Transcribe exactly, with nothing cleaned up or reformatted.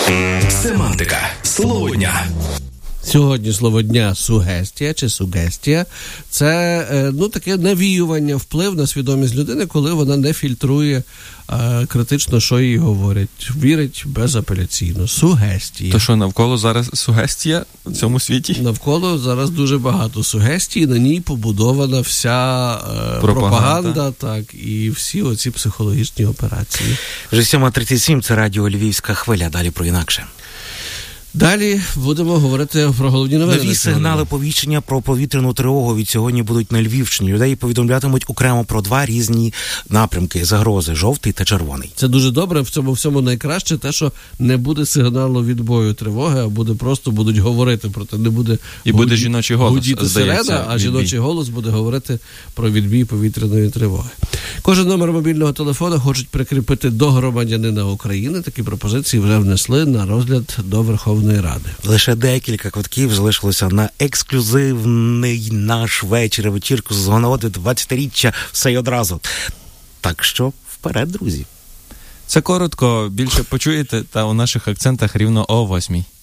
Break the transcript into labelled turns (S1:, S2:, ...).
S1: Семантика. Слово дня.
S2: Сьогодні слово дня сугестія чи сугестія – це ну, таке навіювання, вплив на свідомість людини, коли вона не фільтрує а, критично, що їй говорять. Вірить безапеляційно. Сугестія.
S3: То що, навколо зараз сугестія у цьому світі?
S2: Навколо зараз дуже багато сугестій, на ній побудована вся е, пропаганда, пропаганда так, і всі оці психологічні операції.
S4: Вже сьома тридцять сім, це радіо Львівська хвиля, далі про інакше.
S2: Далі будемо говорити про головні новини.
S4: Нові сигнали повіщення про повітряну тривогу від сьогодні будуть на Львівщині. Людей повідомлятимуть окремо про два різні напрямки загрози – жовтий та червоний.
S2: Це дуже добре. В цьому всьому найкраще те, що не буде сигналу відбою тривоги, а буде просто будуть говорити про те. Не буде
S3: і
S2: гуді,
S3: буде жіночий голос,
S2: гудіти сирена, а жіночий голос буде говорити про відбій повітряної тривоги. Кожен номер мобільного телефона хочуть прикріпити до громадянина України. Такі пропозиції вже внесли на розгляд до Верховної Ради.
S4: Лише декілька квитків залишилося на ексклюзивний наш вечір, вечірку з нагоди двадцятиріччя все й одразу. Так що вперед, друзі.
S3: Це коротко, більше почуєте та у наших акцентах рівно о восьмій.